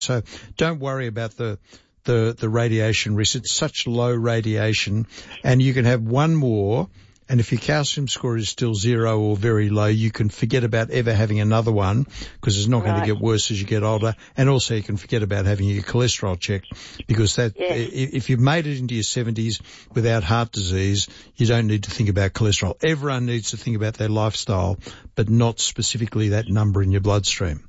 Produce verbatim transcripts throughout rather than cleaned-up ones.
So don't worry about the, the, the radiation risk. It's such low radiation, and you can have one more, and if your calcium score is still zero or very low, you can forget about ever having another one, because it's not right. going to get worse as you get older. And also you can forget about having your cholesterol checked, because that, yeah. if you've made it into your seventies without heart disease, you don't need to think about cholesterol. Everyone needs to think about their lifestyle, but not specifically that number in your bloodstream.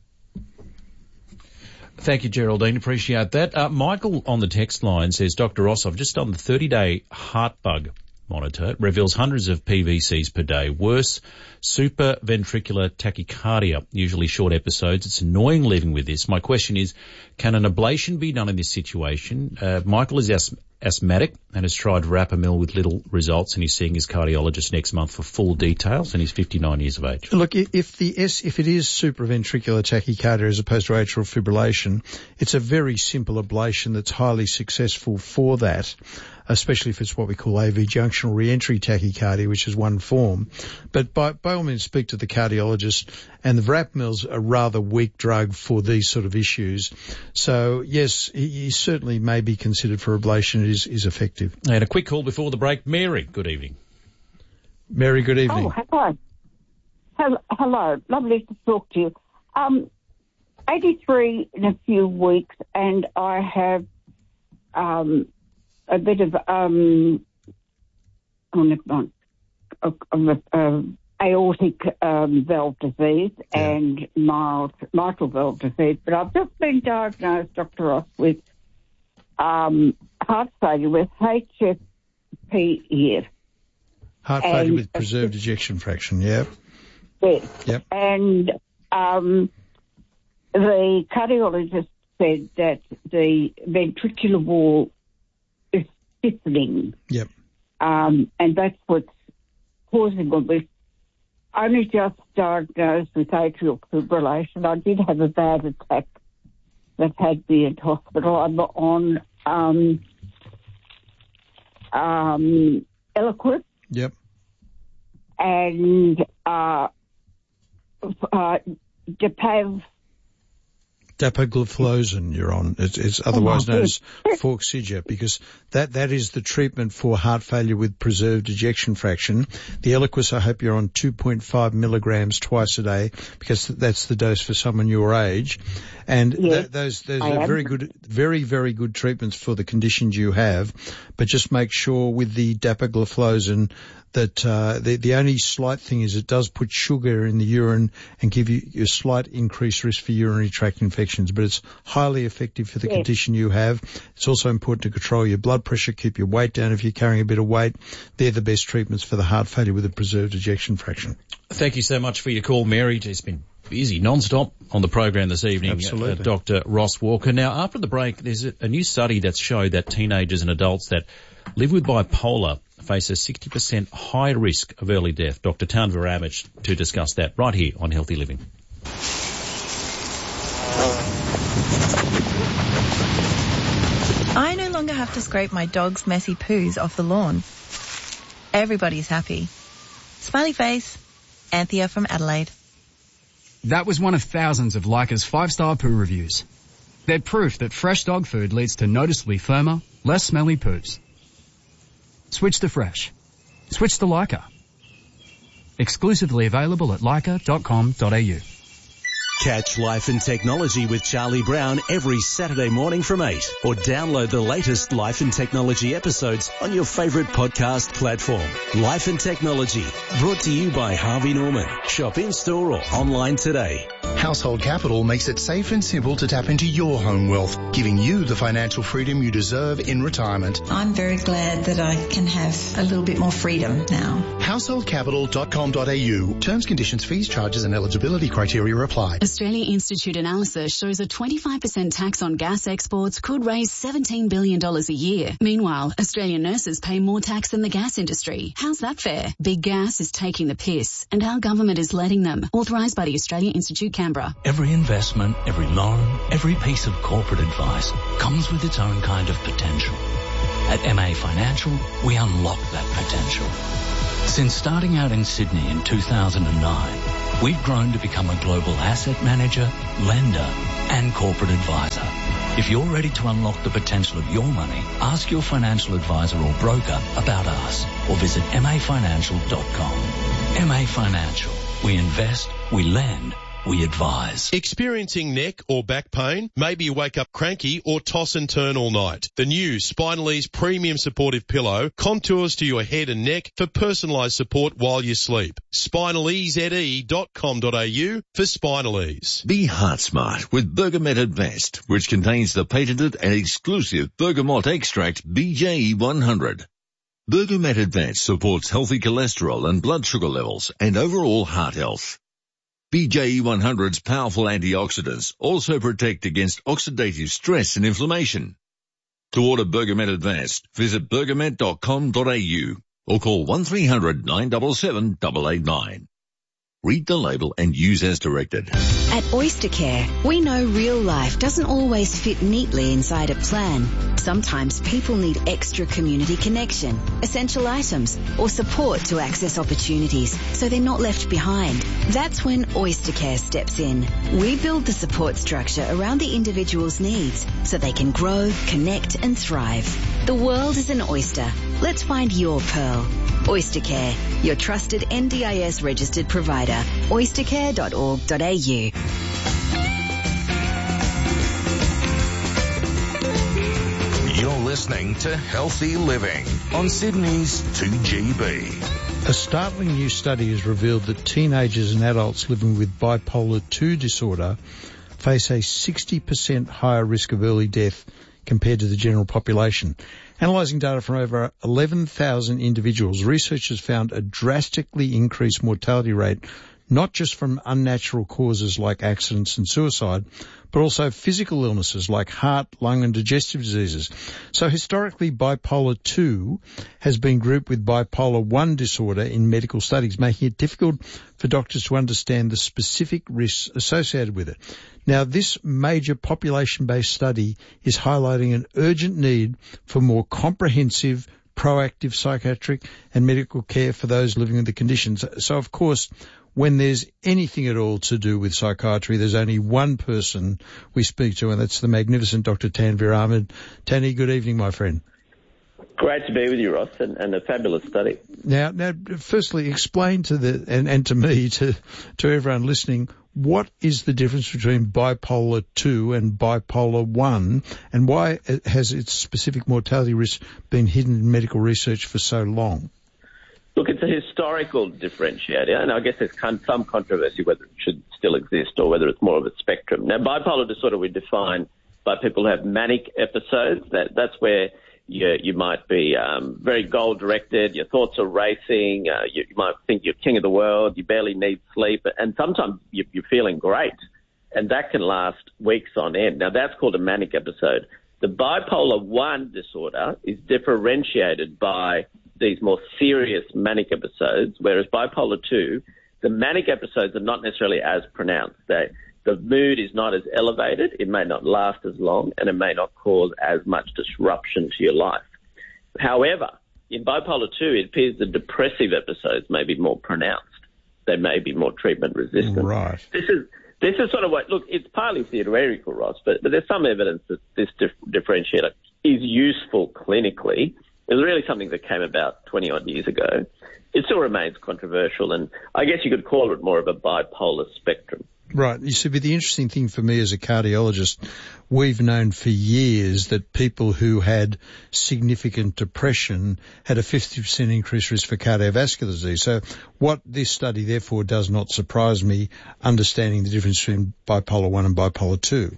Thank you, Geraldine. Appreciate that. Uh, Michael on the text line says, Doctor Ross, I've just done the thirty-day heart bug monitor. It reveals hundreds of P V Cs per day. Worse, supraventricular tachycardia, usually short episodes. It's annoying living with this. My question is, can an ablation be done in this situation? Uh, Michael is asth- asthmatic and has tried Rapamil with little results, and he's seeing his cardiologist next month for full details, and he's fifty-nine years of age. Look, if the S, if it is supraventricular tachycardia as opposed to atrial fibrillation, it's a very simple ablation that's highly successful for that, especially if it's what we call A V junctional reentry tachycardia, which is one form. But by, by all means, speak to the cardiologist, and the Rapamil's a rather weak drug for these sort of issues. So, yes, he, he certainly may be considered for ablation. It is, is effective. And a quick call before the break. Mary, good evening. Mary, good evening. Oh, hello. Hello, hello. Lovely to talk to you. Um, eighty-three in a few weeks, and I have um, a bit of um, oh, never mind, uh, uh, aortic um, valve disease yeah. and mild mitral valve disease. But I've just been diagnosed, Doctor Ross, with um, heart failure with H F P here. Heart failure and, with preserved uh, ejection fraction, yeah. Yes. Yep. And um, the cardiologist said that the ventricular wall is stiffening. Yep. Um, and that's what's causing all this. Only just diagnosed with atrial fibrillation. I did have a bad attack that had me in hospital. I'm on um, um, Eliquis. Yep. And uh, uh, Depav. Dapagliflozin you're on. It's, it's otherwise oh known as Forxiga, because that, that is the treatment for heart failure with preserved ejection fraction. The Eliquis, I hope you're on two point five milligrams twice a day, because that's the dose for someone your age. And yes, th- those, those are very good, very, very good treatments for the conditions you have. But just make sure with the dapagliflozin that uh, the, the only slight thing is it does put sugar in the urine and give you a slight increased risk for urinary tract infections, but it's highly effective for the yes. condition you have. It's also important to control your blood pressure, keep your weight down if you're carrying a bit of weight. They're the best treatments for the heart failure with a preserved ejection fraction. Thank you so much for your call, Mary. It's been busy non-stop on the program this evening. Absolutely. Uh, Doctor Ross Walker. Now, after the break, there's a, a new study that's showed that teenagers and adults that live with bipolar face a sixty percent higher risk of early death. Doctor Tanvir Ramich to discuss that right here on Healthy Living. I no longer have to scrape my dog's messy poos off the lawn. Everybody's happy. Smiley face. Anthea from Adelaide. That was one of thousands of Leica's five-star poo reviews. They're proof that fresh dog food leads to noticeably firmer, less smelly poos. Switch to fresh. Switch to Leica. Exclusively available at leica dot com dot a u. Catch Life and Technology with Charlie Brown every Saturday morning from eight, or download the latest Life and Technology episodes on your favourite podcast platform. Life and Technology, brought to you by Harvey Norman. Shop in-store or online today. Household Capital makes it safe and simple to tap into your home wealth, giving you the financial freedom you deserve in retirement. I'm very glad that I can have a little bit more freedom now. household capital dot com dot a u. Terms, conditions, fees, charges and eligibility criteria apply. Australia Institute analysis shows a twenty-five percent tax on gas exports could raise seventeen billion dollars a year. Meanwhile, Australian nurses pay more tax than the gas industry. How's that fair? Big Gas is taking the piss, and our government is letting them. Authorised by the Australia Institute, Canberra. Every investment, every loan, every piece of corporate advice comes with its own kind of potential. At M A Financial, we unlock that potential. Since starting out in Sydney in two thousand nine, we've grown to become a global asset manager, lender and corporate advisor. If you're ready to unlock the potential of your money, ask your financial advisor or broker about us or visit m a financial dot com. M A Financial. We invest, we lend, we advise. Experiencing neck or back pain? Maybe you wake up cranky or toss and turn all night. The new Spinalese Premium Supportive Pillow contours to your head and neck for personalised support while you sleep. spinalese dot com dot a u for Spinalese. Be heart smart with Bergamet Advanced, which contains the patented and exclusive bergamot extract B J E one hundred. Bergamet Advanced supports healthy cholesterol and blood sugar levels and overall heart health. B J E one hundred's powerful antioxidants also protect against oxidative stress and inflammation. To order Bergamet Advanced, visit bergamet dot com dot a u or call one three hundred nine seven seven eight eight nine. Read the label and use as directed. At Oystercare, we know real life doesn't always fit neatly inside a plan. Sometimes people need extra community connection, essential items, or support to access opportunities so they're not left behind. That's when Oystercare steps in. We build the support structure around the individual's needs so they can grow, connect, and thrive. The world is an oyster. Let's find your pearl. Oystercare, your trusted N D I S registered provider. oystercare dot org dot a u. You're listening to Healthy Living on Sydney's two G B. A startling new study has revealed that teenagers and adults living with bipolar two disorder face a sixty percent higher risk of early death compared to the general population. Analysing data from over eleven thousand individuals, researchers found a drastically increased mortality rate, not just from unnatural causes like accidents and suicide, but also physical illnesses like heart, lung and digestive diseases. So historically, bipolar two has been grouped with bipolar one disorder in medical studies, making it difficult for doctors to understand the specific risks associated with it. Now, this major population-based study is highlighting an urgent need for more comprehensive, proactive psychiatric and medical care for those living with the conditions. So, of course, when there's anything at all to do with psychiatry, there's only one person we speak to, and that's the magnificent Doctor Tanvir Ahmed. Tani, good evening, my friend. Great to be with you, Ross, and, and a fabulous study. Now, now, firstly, explain to the and, and to me, to to everyone listening, what is the difference between bipolar two and bipolar one, and why has its specific mortality risk been hidden in medical research for so long? Look, it's a historical differentiator, and I guess there's some controversy whether it should still exist or whether it's more of a spectrum. Now, bipolar disorder we define by people who have manic episodes. That That's where you, you might be um, very goal-directed, your thoughts are racing, uh, you, you might think you're king of the world, you barely need sleep, and sometimes you, you're feeling great, and that can last weeks on end. Now, that's called a manic episode. The bipolar one disorder is differentiated by these more serious manic episodes, whereas bipolar two, the manic episodes are not necessarily as pronounced. They, the mood is not as elevated, it may not last as long, and it may not cause as much disruption to your life. However, in bipolar two, it appears the depressive episodes may be more pronounced. They may be more treatment resistant. Right. This is this is sort of what, look, it's partly theoretical, Ross, but, but there's some evidence that this dif- differentiator is useful clinically. It was really something that came about twenty-odd years ago. It still remains controversial, and I guess you could call it more of a bipolar spectrum. Right. You see, but the interesting thing for me as a cardiologist, we've known for years that people who had significant depression had a fifty percent increased risk for cardiovascular disease. So what this study therefore does not surprise me, understanding the difference between bipolar one and bipolar two.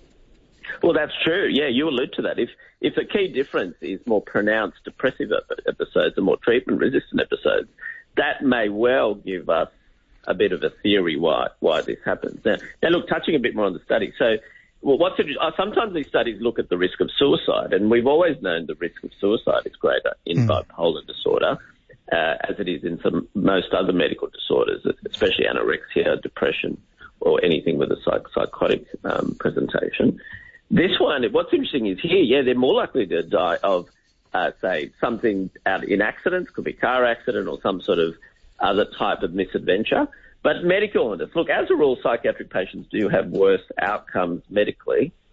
Well, that's true. Yeah, you allude to that. If if the key difference is more pronounced depressive episodes and more treatment-resistant episodes, that may well give us a bit of a theory why why this happens. Now, now look, touching a bit more on the study. So, well, what's it, uh, sometimes these studies look at the risk of suicide, and we've always known the risk of suicide is greater in mm. bipolar disorder, uh, as it is in some most other medical disorders, especially anorexia, depression, or anything with a psych- psychotic um, presentation. This one, what's interesting is here, yeah, they're more likely to die of, uh, say, something out in accidents, could be car accident or some sort of other type of misadventure. But medical illness, look, as a rule, psychiatric patients do have worse outcomes medically.